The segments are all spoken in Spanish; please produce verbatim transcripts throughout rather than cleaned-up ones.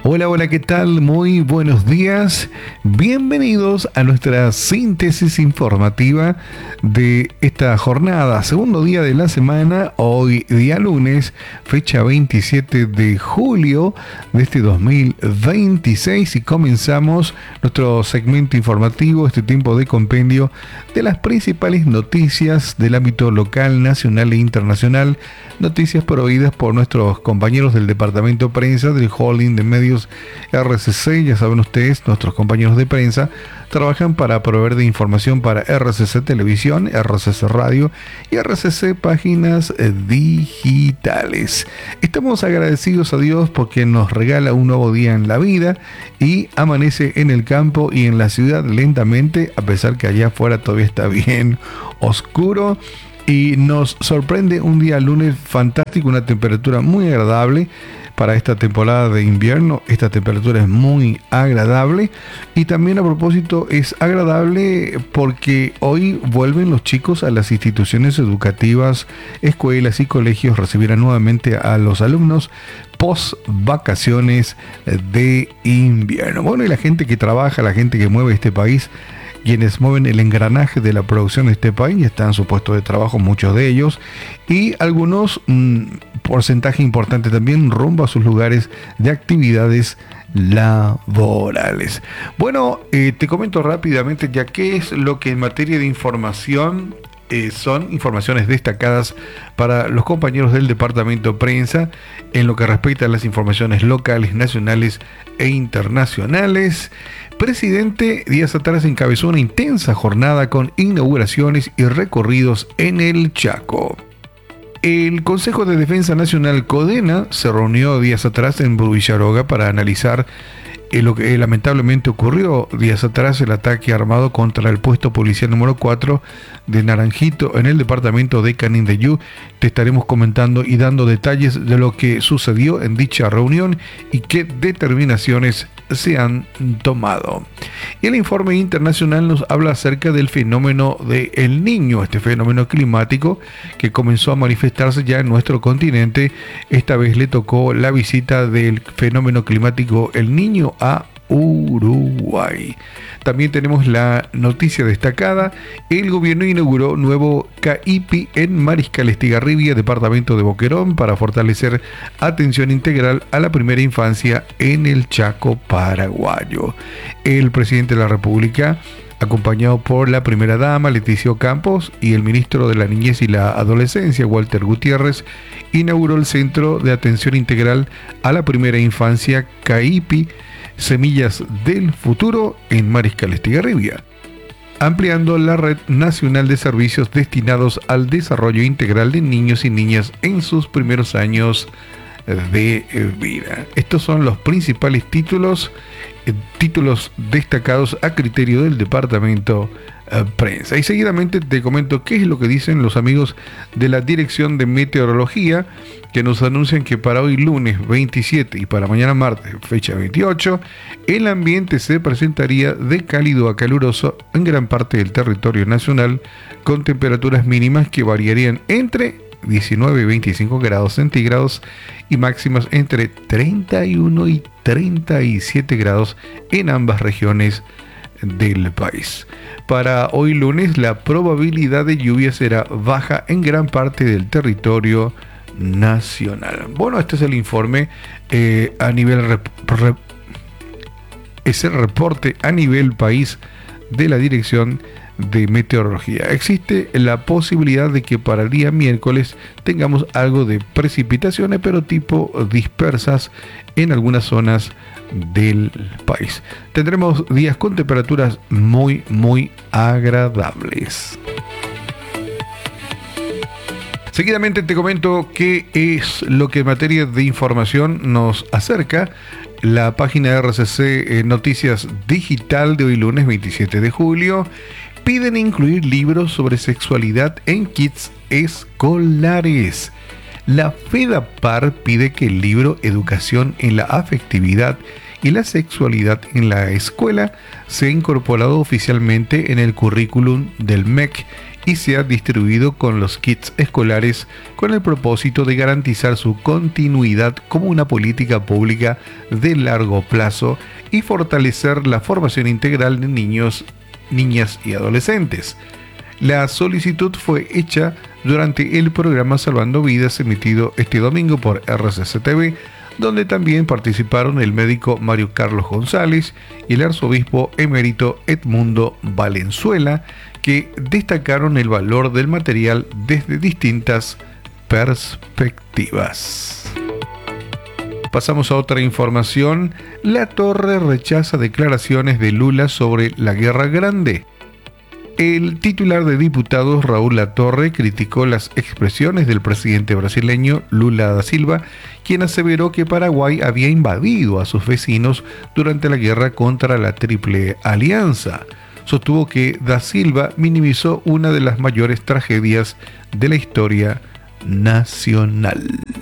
Hola, hola, ¿qué tal? Muy buenos días. Bienvenidos a nuestra síntesis informativa de esta jornada, segundo día de la semana, hoy día lunes, fecha veintisiete de julio de este dos mil veintiséis, y comenzamos nuestro segmento informativo, este tiempo de compendio de las principales noticias del ámbito local, nacional e internacional, noticias proveídas por nuestros compañeros del departamento de prensa del holding de medios R C C. Ya saben ustedes, nuestros compañeros de prensa trabajan para proveer de información para R C C Televisión, R C C Radio y R C C Páginas Digitales. Estamos agradecidos a Dios porque nos regala un nuevo día en la vida y amanece en el campo y en la ciudad lentamente, a pesar que allá afuera todavía está bien oscuro. Y nos sorprende un día lunes fantástico, una temperatura muy agradable para esta temporada de invierno. Esta temperatura es muy agradable, y también a propósito es agradable porque hoy vuelven los chicos a las instituciones educativas, escuelas y colegios, recibirán nuevamente a los alumnos post vacaciones de invierno. Bueno, y la gente que trabaja, la gente que mueve este país, quienes mueven el engranaje de la producción de este país, están en su puesto de trabajo, muchos de ellos, y algunos, un porcentaje importante también, rumbo a sus lugares de actividades laborales. Bueno, eh, te comento rápidamente ya qué es lo que en materia de información eh, son informaciones destacadas para los compañeros del departamento de prensa en lo que respecta a las informaciones locales, nacionales e internacionales. Presidente Díaz atrás encabezó una intensa jornada con inauguraciones y recorridos en el Chaco. El Consejo de Defensa Nacional CODENA se reunió días atrás en Villaroga para analizar eh, lo que eh, lamentablemente ocurrió días atrás, el ataque armado contra el puesto policial número cuatro de Naranjito en el departamento de Canindeyú. Te estaremos comentando y dando detalles de lo que sucedió en dicha reunión y qué determinaciones se han tomado. Y el informe internacional nos habla acerca del fenómeno de El Niño, este fenómeno climático que comenzó a manifestarse ya en nuestro continente. Esta vez le tocó la visita del fenómeno climático El Niño a Uruguay. También tenemos la noticia destacada: el gobierno inauguró nuevo C A I P I en Mariscal Estigarribia, departamento de Boquerón, para fortalecer atención integral a la primera infancia en el Chaco paraguayo. El presidente de la República, acompañado por la primera dama Leticia Campos y el ministro de la Niñez y la Adolescencia Walter Gutiérrez, inauguró el Centro de Atención Integral a la Primera Infancia C A I P I Semillas del Futuro en Mariscal Estigarribia, ampliando la red nacional de servicios destinados al desarrollo integral de niños y niñas en sus primeros años de vida. Estos son los principales títulos, eh, títulos destacados a criterio del departamento eh, prensa. Y seguidamente te comento qué es lo que dicen los amigos de la Dirección de Meteorología, que nos anuncian que para hoy lunes veintisiete y para mañana martes, fecha veintiocho, el ambiente se presentaría de cálido a caluroso en gran parte del territorio nacional, con temperaturas mínimas que variarían entre diecinueve y veinticinco grados centígrados y máximas entre treinta y uno y treinta y siete grados en ambas regiones del país. Para hoy lunes, la probabilidad de lluvia será baja en gran parte del territorio nacional. Bueno, este es el informe eh, a nivel rep, rep, es el reporte a nivel país de la Dirección de Meteorología. Existe la posibilidad de que para el día miércoles tengamos algo de precipitaciones, pero tipo dispersas en algunas zonas del país. Tendremos días con temperaturas muy muy agradables. Seguidamente te comento qué es lo que en materia de información nos acerca la página de R C C eh, Noticias Digital de hoy lunes veintisiete de julio. Piden incluir libros sobre sexualidad en kits escolares. La FEDAPAR pide que el libro Educación en la Afectividad y la Sexualidad en la Escuela sea incorporado oficialmente en el currículum del M E C y se ha distribuido con los kits escolares con el propósito de garantizar su continuidad como una política pública de largo plazo y fortalecer la formación integral de niños, niñas y adolescentes. La solicitud fue hecha durante el programa Salvando Vidas emitido este domingo por R C C T V, donde también participaron el médico Mario Carlos González y el arzobispo emérito Edmundo Valenzuela, que destacaron el valor del material desde distintas perspectivas. Pasamos a otra información. La Torre rechaza declaraciones de Lula sobre la Guerra Grande. El titular de diputados, Raúl Latorre, criticó las expresiones del presidente brasileño Lula da Silva, quien aseveró que Paraguay había invadido a sus vecinos durante la guerra contra la Triple Alianza. Sostuvo que da Silva minimizó una de las mayores tragedias de la historia nacional.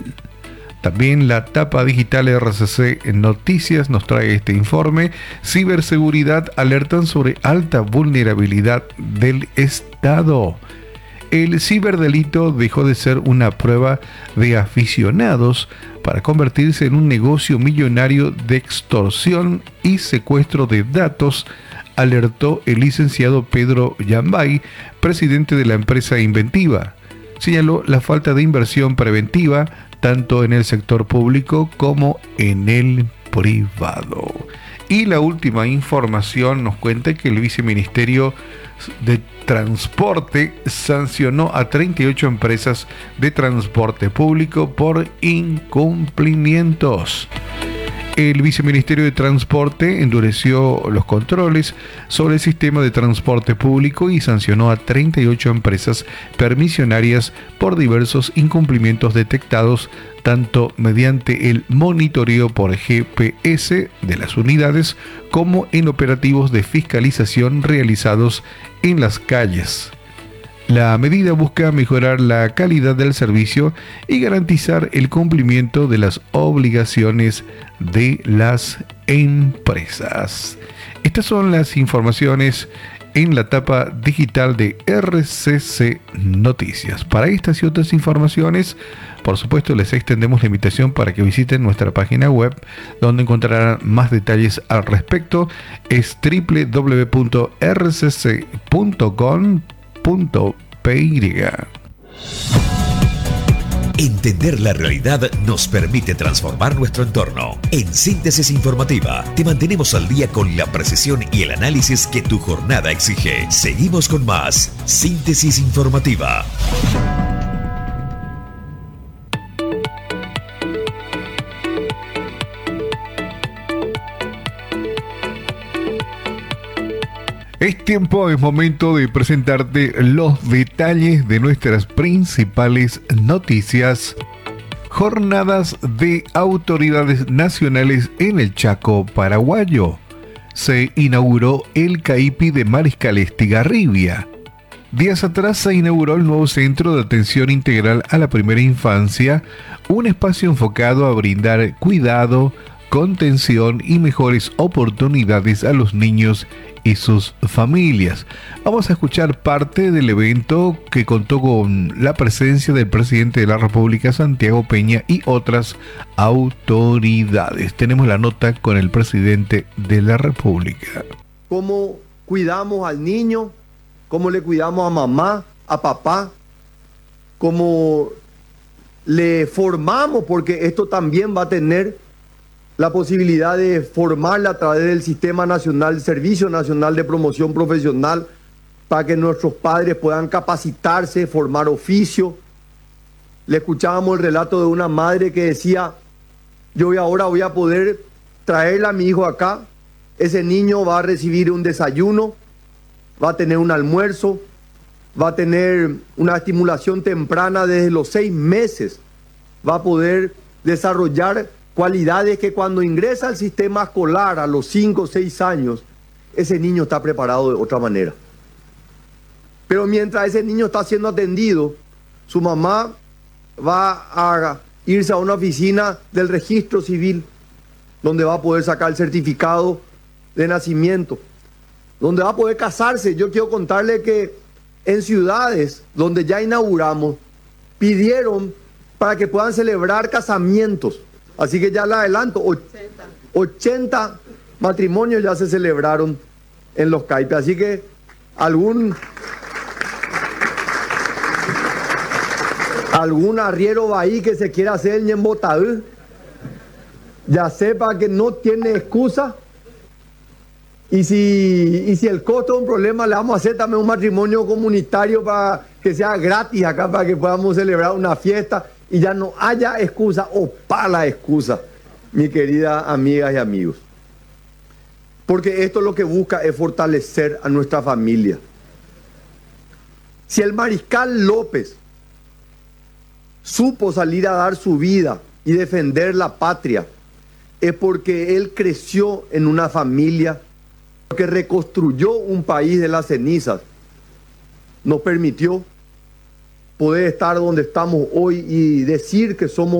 También la tapa digital R C C en Noticias nos trae este informe. Ciberseguridad alertan sobre alta vulnerabilidad del Estado. El ciberdelito dejó de ser una prueba de aficionados para convertirse en un negocio millonario de extorsión y secuestro de datos, alertó el licenciado Pedro Yambay, presidente de la empresa Inventiva. Señaló la falta de inversión preventiva tanto en el sector público como en el privado. Y la última información nos cuenta que el Viceministerio de Transporte sancionó a treinta y ocho empresas de transporte público por incumplimientos. El Viceministerio de Transporte endureció los controles sobre el sistema de transporte público y sancionó a treinta y ocho empresas permisionarias por diversos incumplimientos detectados tanto mediante el monitoreo por G P S de las unidades como en operativos de fiscalización realizados en las calles. La medida busca mejorar la calidad del servicio y garantizar el cumplimiento de las obligaciones de las empresas. Estas son las informaciones en la tapa digital de R C C Noticias. Para estas y otras informaciones, por supuesto, les extendemos la invitación para que visiten nuestra página web, donde encontrarán más detalles al respecto. Es doble u doble u doble u punto r c c punto com punto p y. Entender la realidad nos permite transformar nuestro entorno. En Síntesis Informativa te mantenemos al día con la precisión y el análisis que tu jornada exige. Seguimos con más Síntesis Informativa. Es tiempo, es momento de presentarte los detalles de nuestras principales noticias. Jornadas de autoridades nacionales en el Chaco paraguayo. Se inauguró el CAIPI de Mariscal Estigarribia. Días atrás se inauguró el nuevo Centro de Atención Integral a la Primera Infancia, un espacio enfocado a brindar cuidado, contención y mejores oportunidades a los niños y sus familias. Vamos a escuchar parte del evento que contó con la presencia del presidente de la República, Santiago Peña, y otras autoridades. Tenemos la nota con el presidente de la República. ¿Cómo cuidamos al niño? ¿Cómo le cuidamos a mamá, a papá? ¿Cómo le formamos? Porque esto también va a tener la posibilidad de formarla a través del Sistema Nacional, Servicio Nacional de Promoción Profesional, para que nuestros padres puedan capacitarse, formar oficio. Le escuchábamos el relato de una madre que decía: yo voy ahora voy a poder traerle a mi hijo acá, ese niño va a recibir un desayuno, va a tener un almuerzo, va a tener una estimulación temprana desde los seis meses, va a poder desarrollar cualidades que cuando ingresa al sistema escolar a los cinco o seis años, ese niño está preparado de otra manera. Pero mientras ese niño está siendo atendido, su mamá va a irse a una oficina del registro civil, donde va a poder sacar el certificado de nacimiento, donde va a poder casarse. Yo quiero contarle que en ciudades donde ya inauguramos, pidieron para que puedan celebrar casamientos. Así que ya le adelanto, ochenta matrimonios ya se celebraron en los caipes. Así que algún, algún arriero bahí que se quiera hacer el ñembotaú, ya sepa que no tiene excusa. Y si, y si el costo es un problema, le vamos a hacer también un matrimonio comunitario para que sea gratis acá, para que podamos celebrar una fiesta y ya no haya excusa o para la excusa, mi querida amigas y amigos. Porque esto lo que busca es fortalecer a nuestra familia. Si el mariscal López supo salir a dar su vida y defender la patria, es porque él creció en una familia que reconstruyó un país de las cenizas, nos permitió poder estar donde estamos hoy y decir que somos